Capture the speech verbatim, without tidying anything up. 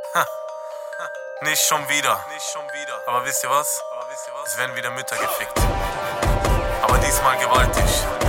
Ha, nicht schon wieder. Nicht schon wieder. Aber wisst ihr was? Aber wisst ihr was? Es werden wieder Mütter gefickt. Aber diesmal gewaltig.